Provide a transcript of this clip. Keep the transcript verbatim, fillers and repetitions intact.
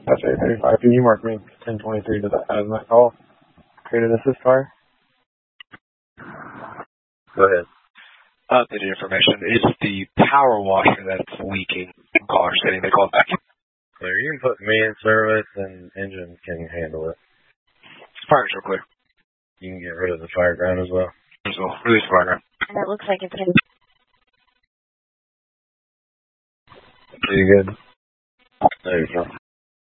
That's eight thirty-five. Can you mark me ten twenty-three to the hazmat call? Created assist fire? Go ahead. Updated information. It's the power washer that's leaking. Caller stating they called back. Clear. You can put me in service and engine can handle it. Fire's real clear. You can get rid of the fire ground as well. So, release fire ground. That looks like it's him. Pretty good. There you go.